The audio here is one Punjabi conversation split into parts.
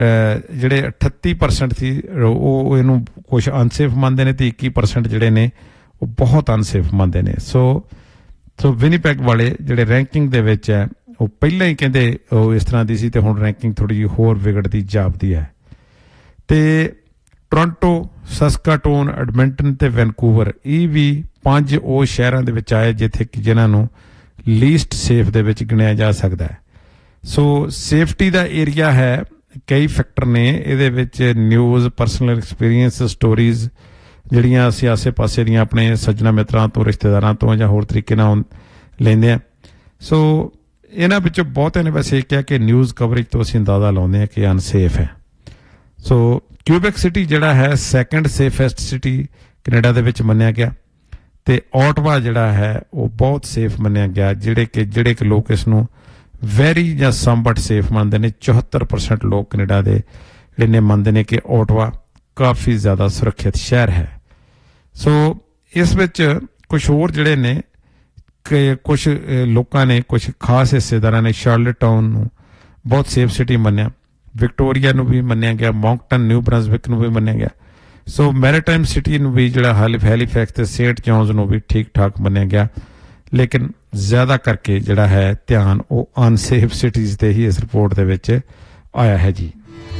ਜਿਹੜੇ 38% ਸੀ ਉਹ ਇਹਨੂੰ ਕੁਛ ਅਨਸੇਫ ਮੰਨਦੇ ਨੇ, ਤੇ 21% ਜਿਹੜੇ ਨੇ ਉਹ ਬਹੁਤ ਅਨਸੇਫ ਮੰਨਦੇ ਨੇ। ਸੋ ਵਿਨੀਪੈਗ ਵਾਲੇ ਜਿਹੜੇ ਰੈਂਕਿੰਗ ਦੇ ਵਿੱਚ ਹੈ ਉਹ ਪਹਿਲਾਂ ਹੀ ਕਹਿੰਦੇ ਉਹ ਇਸ ਤਰ੍ਹਾਂ ਦੀ ਸੀ, ਤੇ ਹੁਣ ਰੈਂਕਿੰਗ ਥੋੜ੍ਹੀ ਜਿਹੀ ਹੋਰ ਵਿਗੜਦੀ ਜਾਪਦੀ ਹੈ। ਤੇ ਟੋਰਾਂਟੋ, ਸਸਕਾਟੂਨ, ਐਡਮਿੰਟਨ ਤੇ ਵੈਨਕੂਵਰ ਇਹ ਵੀ 5 ਉਹ ਸ਼ਹਿਰਾਂ ਦੇ ਵਿੱਚ ਆਏ ਜਿੱਥੇ ਕਿ ਜਿਨ੍ਹਾਂ ਨੂੰ ਲੀਸਟ ਸੇਫ ਦੇ ਵਿੱਚ ਗਿਣਿਆ ਜਾ ਸਕਦਾ ਹੈ। ਸੋ ਸੇਫਟੀ ਦਾ ਏਰੀਆ ਹੈ, ਕਈ ਫੈਕਟਰ ਨੇ ਇਹਦੇ ਵਿੱਚ। ਨਿਊਜ਼, ਪਰਸਨਲ ਐਕਸਪੀਰੀਅੰਸ, ਸਟੋਰੀਜ਼ ਜਿਹੜੀਆਂ ਅਸੀਂ ਆਸੇ ਪਾਸੇ ਦੀਆਂ ਆਪਣੇ ਸੱਜਣਾ ਮਿੱਤਰਾਂ ਤੋਂ, ਰਿਸ਼ਤੇਦਾਰਾਂ ਤੋਂ ਜਾਂ ਹੋਰ ਤਰੀਕੇ ਨਾਲ ਲੈਂਦੇ ਹਾਂ। ਸੋ ਇਹਨਾਂ ਵਿੱਚੋਂ ਬਹੁਤਿਆਂ ਨੇ ਵੈਸੇ ਇਹ ਕਿਹਾ ਕਿ ਨਿਊਜ਼ ਕਵਰੇਜ ਤੋਂ ਅਸੀਂ ਅੰਦਾਜ਼ਾ ਲਾਉਂਦੇ ਹਾਂ ਕਿ ਅਨਸੇਫ ਹੈ। ਸੋ ਕਿਊਬੈਕ ਸਿਟੀ ਜਿਹੜਾ ਹੈ ਸੈਕੰਡ ਸੇਫੈਸਟ ਸਿਟੀ ਕੈਨੇਡਾ ਦੇ ਵਿੱਚ ਮੰਨਿਆ ਗਿਆ, ਤੇ ਓਟਵਾ ਜਿਹੜਾ ਹੈ ਉਹ ਬਹੁਤ ਸੇਫ ਮੰਨਿਆ ਗਿਆ, ਜਿਹੜੇ ਕਿ ਲੋਕ ਇਸ ਨੂੰ ਵੈਰੀ ਜਾਂ ਸਮਵਟ ਸੇਫ ਮੰਨਦੇ ਨੇ। 74% ਲੋਕ ਕੈਨੇਡਾ ਦੇ ਜਿਹੜੇ ਨੇ ਮੰਨਦੇ ਨੇ ਕਿ ਓਟਵਾ ਕਾਫੀ ਜ਼ਿਆਦਾ ਸੁਰੱਖਿਅਤ ਸ਼ਹਿਰ ਹੈ। ਸੋ ਇਸ ਵਿੱਚ ਕੁਛ ਹੋਰ ਜਿਹੜੇ ਨੇ ਕਿ ਕੁਛ ਲੋਕਾਂ ਨੇ, ਕੁਛ ਖਾਸ ਹਿੱਸੇਦਾਰਾਂ ਨੇ ਸ਼ਾਰਲਟ ਟਾਊਨ ਨੂੰ ਬਹੁਤ ਸੇਫ ਸਿਟੀ ਮੰਨਿਆ, ਵਿਕਟੋਰੀਆ ਨੂੰ ਵੀ ਮੰਨਿਆ ਗਿਆ, ਮੌਂਕਟਨ, ਨਿਊ ਬ੍ਰੰਸਵਿਕ ਨੂੰ ਵੀ ਮੰਨਿਆ ਗਿਆ। ਸੋ ਮੈਰੀਟਾਈਮ ਸਿਟੀ ਨੂੰ ਵੀ, ਜਿਹੜਾ ਹੈਲੀਫੈਕਸ ਤੇ ਸੇਂਟ ਜੌਨਸ ਨੂੰ ਵੀ ਠੀਕ ਠਾਕ ਮੰਨਿਆ ਗਿਆ। ਲੇਕਿਨ ਜ਼ਿਆਦਾ ਕਰਕੇ ਜਿਹੜਾ ਹੈ ਧਿਆਨ ਉਹ ਅਨਸੇਫ ਸਿਟੀਜ਼ ਤੇ ਹੀ ਇਸ ਰਿਪੋਰਟ ਦੇ ਵਿੱਚ ਆਇਆ ਹੈ ਜੀ।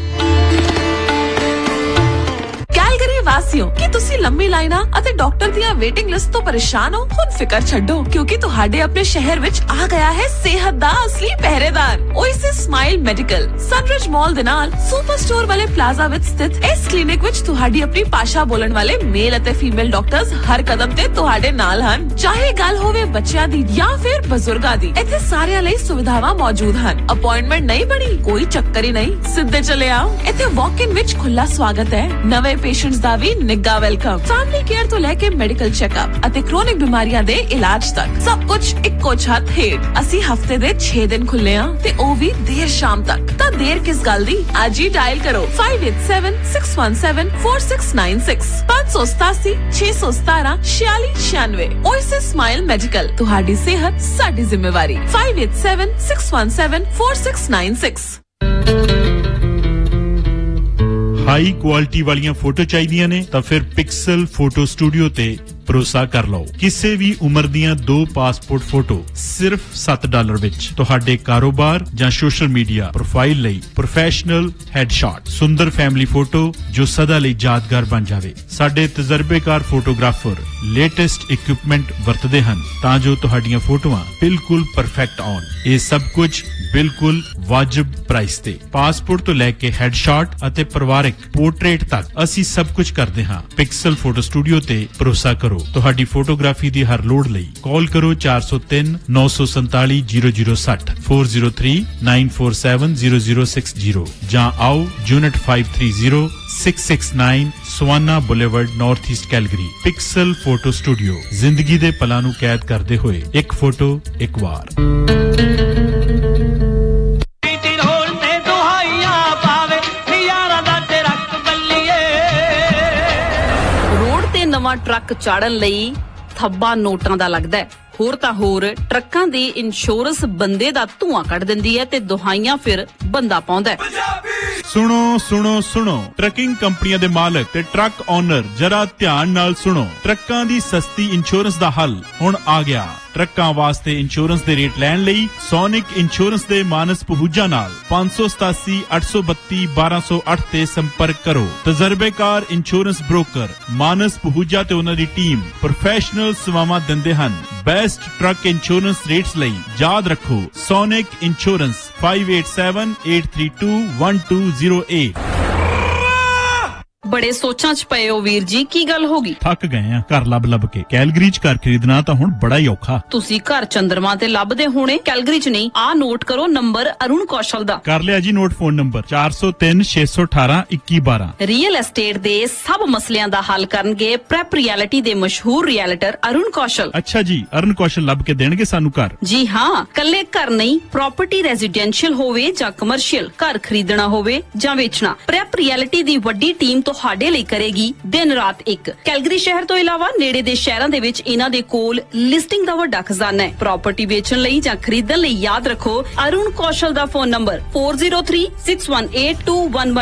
ਵਾਸੀਓ, ਕੀ ਤੁਸੀਂ ਲੰਮੀ ਲਾਈਨਾਂ ਅਤੇ ਡਾਕਟਰ ਦੀਆਂ ਵੇਟਿੰਗ ਲਿਸਟ ਤੋਂ ਪਰੇਸ਼ਾਨ ਹੋ? ਹੁਣ ਫਿਕਰ ਛੱਡੋ, ਕਿਉਂਕਿ ਤੁਹਾਡੇ ਆਪਣੇ ਸ਼ਹਿਰ ਵਿੱਚ ਆ ਗਿਆ ਹੈ ਸਿਹਤ ਦਾ ਅਸਲੀ ਪਹਿਰੇਦਾਰ, ਓਏਸਿਸ ਸਮਾਈਲ ਮੈਡੀਕਲ। ਸਨਰਿਜ ਮਾਲ ਦੇ ਨਾਲ ਸੁਪਰ ਸਟੋਰ ਵਾਲੇ ਪਲਾਜ਼ਾ ਵਿੱਚ ਸਥਿਤ ਇਸ ਕਲੀਨਿਕ ਵਿੱਚ ਤੁਹਾਡੀ ਆਪਣੀ ਭਾਸ਼ਾ ਬੋਲਣ ਵਾਲੇ ਮੇਲ ਅਤੇ ਫੀਮੇਲ ਡਾਕਟਰਸ ਹਰ ਕਦਮ ਤੇ ਤੁਹਾਡੇ ਨਾਲ ਹਨ। ਚਾਹੇ ਗੱਲ ਹੋਵੇ ਬੱਚਿਆਂ ਦੀ ਜਾਂ ਫਿਰ ਬਜ਼ੁਰਗਾਂ ਦੀ, ਇੱਥੇ ਸਾਰਿਆਂ ਲਈ ਸੁਵਿਧਾਵਾਂ ਮੌਜੂਦ ਹਨ। ਅਪਾਇੰਟਮੈਂਟ ਨਹੀਂ ਬਣੀ, ਕੋਈ ਚੱਕਰ ਹੀ ਨਹੀਂ, ਸਿੱਧੇ ਚਲੇ ਆਓ। ਇੱਥੇ ਵਾਕ ਇਨ ਵਿੱਚ ਖੁੱਲਾ ਸਵਾਗਤ ਹੈ, ਨਵੇਂ ਪੇਸ਼ੈਂਟਸ ਦਾ ਵੀ ਨਿੱਘਾ ਵੈਲਕਮ। ਫੈਮਿਲੀ ਕੇਅਰ ਤੋਂ ਲੈ ਕੇ ਮੈਡੀਕਲ ਚੈੱਕਅਪ ਅਤੇ ਕ੍ਰੋਨਿਕ ਬਿਮਾਰੀਆਂ ਦੇ ਇਲਾਜ ਤੱਕ ਸਭ ਕੁਝ ਇੱਕੋ ਛੱਤ ਹੇਠ। ਅਸੀਂ ਹਫਤੇ ਦੇ 6 ਦਿਨ ਖੁੱਲੇ ਹਾਂ, ਤੇ ਉਹ ਵੀ ਦੇਰ ਸ਼ਾਮ ਤੱਕ। ਤਾਂ ਦੇਰ ਕਿਸ ਗੱਲ ਦੀ, ਅੱਜ ਹੀ ਡਾਇਲ ਕਰੋ 5876174696 587 617 4696। ਓਏਸਿਸ ਸਮਾਈਲ ਮੈਡੀਕਲ, ਤੁਹਾਡੀ ਸਿਹਤ ਸਾਡੀ ਜ਼ਿੰਮੇਵਾਰੀ। 5876174696। ਹਾਈ ਕੁਆਲਿਟੀ ਵਾਲੀਆਂ ਫੋਟੋ ਚਾਹੀਦੀਆਂ ਨੇ ਤਾਂ ਫਿਰ ਪਿਕਸਲ ਫੋਟੋ ਸਟੂਡੀਓ ਤੇ ਭਰੋਸਾ ਕਰ ਲਓ। ਕਿਸੇ ਵੀ ਉਮਰ ਦੀਆਂ 2 ਪਾਸਪੋਰਟ ਫੋਟੋ ਸਿਰਫ $7 ਵਿੱਚ। ਤੁਹਾਡੇ ਕਾਰੋਬਾਰ ਜਾਂ ਸੋਸ਼ਲ ਮੀਡੀਆ ਪ੍ਰੋਫਾਈਲ ਲਈ ਪ੍ਰੋਫੈਸ਼ਨਲ ਹੈਡਸ਼ਾਟ, ਸੁੰਦਰ ਫੈਮਿਲੀ ਫੋਟੋ ਜੋ ਸਦਾ ਲਈ ਯਾਦਗਾਰ ਬਣ ਜਾਵੇ। ਸਾਡੇ ਤਜਰਬੇਕਾਰ ਫੋਟੋਗ੍ਰਾਫਰ ਲੇਟੈਸਟ ਇਕਵਿਪਮੈਂਟ ਵਰਤਦੇ ਹਨ ਤਾਂ ਜੋ ਤੁਹਾਡੀਆਂ ਫੋਟੋਆਂ ਬਿਲਕੁਲ ਪਰਫੈਕਟ ਆਉਣ। ਇਹ ਸਭ ਕੁਝ ਬਿਲਕੁਲ ਵਾਜਬ ਪ੍ਰਾਈਸ ਤੇ। ਪਾਸਪੋਰਟ ਤੋਂ ਲੈ ਕੇ ਹੈਡਸ਼ਾਟ ਅਤੇ ਪਰਿਵਾਰਕ ਪੋਰਟਰੇਟ ਤੱਕ ਅਸੀਂ ਸਭ ਕੁਝ ਕਰਦੇ ਹਾਂ। ਪਿਕਸਲ ਫੋਟੋ ਸਟੂਡੀਓ ਤੇ ਭਰੋਸਾ ਕਰੋ। ਤੁਹਾਡੀ ਫੋਟੋਗ੍ਰਾਫੀ ਦੀ ਹਰ ਲੋੜ ਲਈ ਕਾਲ ਕਰੋ 403 947 0060 403 947 0060 ਜਾਂ ਆਓ unit 530 669 savanna boulevard north East Calgary. Pixel photo studio, ਜ਼ਿੰਦਗੀ ਦੇ ਪਲਾਂ ਨੂੰ ਕੈਦ ਕਰਦੇ ਹੋਏ ਇੱਕ ਫੋਟੋ ਇੱਕ ਵਾਰ। ਨਵਾਂ ਟਰੱਕ ਚਾੜਨ ਲਈ ਥੱਬਾ ਨੋਟਾਂ ਦਾ ਲੱਗਦਾ ਹੈ। ਹੋਰ ਤਾਂ ਹੋਰ ਟਰੱਕਾਂ ਦੀ ਇੰਸ਼ੋਰੈਂਸ ਬੰਦੇ ਦਾ ਧੂਆਂ ਕੱਢ ਦਿੰਦੀ ਹੈ ਤੇ ਦੁਹਾਈਆਂ ਫਿਰ ਬੰਦਾ ਪਾਉਂਦਾ ਹੈ। ਸੁਣੋ ਸੁਣੋ ਸੁਣੋ, ਟਰੱਕਿੰਗ ਕੰਪਨੀਆਂ ਦੇ ਮਾਲਕ ਤੇ ਟਰੱਕ ਓਨਰ ਜਰਾ ਧਿਆਨ ਨਾਲ ਸੁਣੋ। ਟਰੱਕਾਂ ਦੀ ਸਸਤੀ ਇੰਸ਼ੋਰੈਂਸ ਦਾ ਹੱਲ ਹੁਣ ਆ ਗਿਆ। ਟਰੱਕਾਂ ਵਾਸਤੇ ਇੰਸ਼ੋਰੈਂਸ ਦੇ ਰੇਟ ਲੈਣ ਲਈ ਸੋਨਿਕ ਇੰਸ਼ੋਰੈਂਸ ਦੇ ਮਾਨਸ ਪਹੂਜਾ ਨਾਲ 587 832 1208 ਤੇ ਸੰਪਰਕ ਕਰੋ। ਤਜਰਬੇਕਾਰ ਇੰਸ਼ੋਰੈਂਸ ਬ੍ਰੋਕਰ ਮਾਨਸ ਪਹੂਜਾ ਤੇ ਉਹਨਾਂ ਦੀ ਟੀਮ ਪ੍ਰੋਫੈਸ਼ਨਲ ਸੇਵਾਵਾਂ ਦਿੰਦੇ ਹਨ। ਬੈਸਟ ਟਰੱਕ ਇੰਸ਼ੋਰੈਂਸ ਰੇਟਸ ਲਈ ਯਾਦ ਰੱਖੋ ਸੋਨਿਕ ਇੰਸ਼ੋਰੈਂਸ 5878321208। ਬੜੇ ਸੋਚਾਂ 'ਚ ਪਏ ਹੋ ਵੀਰ ਜੀ, ਕੀ ਗੱਲ ਹੋ ਗਈ? ਥੱਕ ਗਏ ਆ ਘਰ ਲੱਭ ਕੇ। ਕੈਲਗਰੀ 'ਚ ਘਰ ਖਰੀਦਣਾ ਤਾਂ ਹੁਣ ਬੜਾ ਹੀ ਔਖਾ। ਤੁਸੀਂ ਘਰ ਚੰਦਰਮਾ ਤੇ ਲੱਭਦੇ ਹੋਣੇ, ਕੈਲਗਰੀ 'ਚ ਨਹੀਂ। ਆਹ ਨੋਟ ਕਰੋ ਨੰਬਰ ਅਰੁਣ ਕੌਸ਼ਲ ਦਾ। ਕਰ ਲਿਆ ਜੀ note. Phone number 403 618 2112। Real estate ਦੇ ਸਭ ਮਸਲਿਆਂ ਦਾ ਹੱਲ ਕਰਨਗੇ ਪ੍ਰੈਪ ਰਿਐਲਿਟੀ ਦੇ ਮਸ਼ਹੂਰ ਰਿਐਲਟਰ ਅਰੁਣ ਕੌਸ਼ਲ। ਅੱਛਾ ਜੀ, ਅਰੁਣ ਕੌਸ਼ਲ ਲੱਭ ਕੇ ਦੇਣਗੇ ਸਾਨੂੰ ਘਰ? ਜੀ ਹਾਂ, ਕੱਲੇ ਘਰ ਨਹੀਂ, ਪ੍ਰਾਪਰਟੀ ਰੈਜ਼ੀਡੈਂਸ਼ੀਅਲ ਹੋਵੇ ਜਾਂ ਕਮਰਸ਼ੀਅਲ, ਘਰ ਖਰੀਦਣਾ ਹੋਵੇ ਜਾਂ ਵੇਚਣਾ, ਪ੍ਰੈਪ ਰਿਐਲਿਟੀ ਦੀ ਵੱਡੀ ਟੀਮ ਤੋਂ ਤੁਹਾਡੇ ਲਈ ਕਰੇਗੀ ਦਿਨ ਰਾਤ ਇੱਕ। ਕੈਲਗਰੀ ਸ਼ਹਿਰ ਤੋਂ ਇਲਾਵਾ ਨੇੜੇ ਦੇ ਸ਼ਹਿਰਾਂ ਦੇ ਵਿੱਚ ਇਹਨਾਂ ਦੇ ਕੋਲ ਲਿਸਟਿੰਗ ਦਾ ਵੱਡਾ ਖਜ਼ਾਨਾ ਹੈ। ਪ੍ਰਾਪਰਟੀ ਵੇਚਣ ਲਈ ਜਾਂ ਖਰੀਦਣ ਲਈ ਯਾਦ ਰੱਖੋ ਅਰੁਣ ਕੌਸ਼ਲ ਦਾ ਫੋਨ ਨੰਬਰ 4036182111